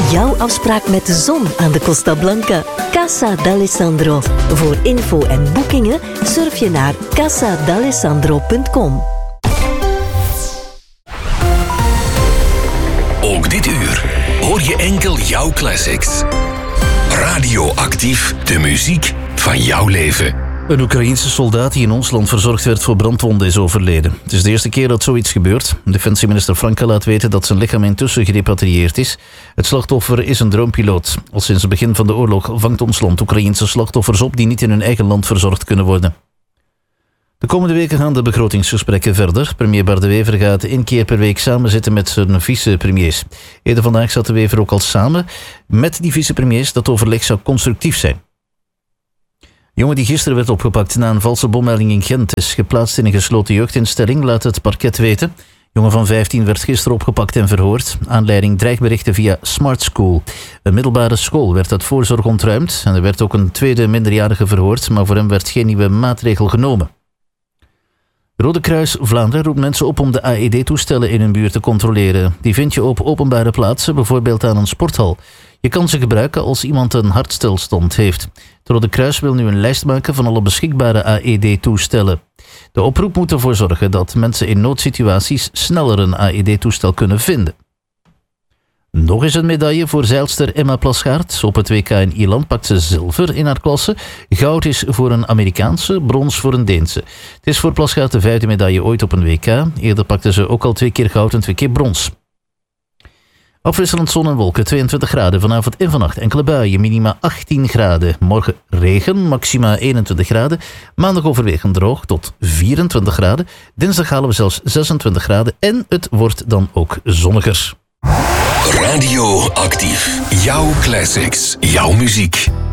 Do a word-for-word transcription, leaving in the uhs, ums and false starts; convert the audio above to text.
Jouw afspraak met de zon aan de Costa Blanca. Casa d'Alessandro. Voor info en boekingen surf je naar casa d'alessandro punt com. Ook dit uur hoor je enkel jouw classics. Radioactief, de muziek van jouw leven. Een Oekraïense soldaat die in ons land verzorgd werd voor brandwonden is overleden. Het is de eerste keer dat zoiets gebeurt. Defensieminister Franke laat weten dat zijn lichaam intussen gerepatrieerd is. Het slachtoffer is een droompiloot. Al sinds het begin van de oorlog vangt ons land Oekraïense slachtoffers op die niet in hun eigen land verzorgd kunnen worden. De komende weken gaan de begrotingsgesprekken verder. Premier Bart De Wever gaat één keer per week samen zitten met zijn vicepremiers. Eerder vandaag zat De Wever ook al samen met die vicepremiers. Dat overleg zou constructief zijn. De jongen die gisteren werd opgepakt na een valse bommelding in Gent is geplaatst in een gesloten jeugdinstelling, laat het parket weten. De jongen van vijftien werd gisteren opgepakt en verhoord. Aanleiding dreigberichten via Smart School. Een middelbare school werd uit voorzorg ontruimd en er werd ook een tweede minderjarige verhoord, maar voor hem werd geen nieuwe maatregel genomen. Rode Kruis Vlaanderen roept mensen op om de A E D-toestellen in hun buurt te controleren. Die vind je op openbare plaatsen, bijvoorbeeld aan een sporthal. Je kan ze gebruiken als iemand een hartstilstand heeft. Het Rode Kruis wil nu een lijst maken van alle beschikbare A E D-toestellen. De oproep moet ervoor zorgen dat mensen in noodsituaties sneller een A E D-toestel kunnen vinden. Nog eens een medaille voor zeilster Emma Plasgaard. Op het W K in Ierland pakt ze zilver in haar klasse. Goud is voor een Amerikaanse, brons voor een Deense. Het is voor Plasgaard de vijfde medaille ooit op een W K. Eerder pakte ze ook al twee keer goud en twee keer brons. Afwisselend zon en wolken, tweeëntwintig graden. Vanavond en vannacht enkele buien, minima achttien graden. Morgen regen, maxima eenentwintig graden. Maandag overwegend droog tot vierentwintig graden. Dinsdag halen we zelfs zesentwintig graden. En het wordt dan ook zonniger. Radioactief. Jouw classics. Jouw muziek.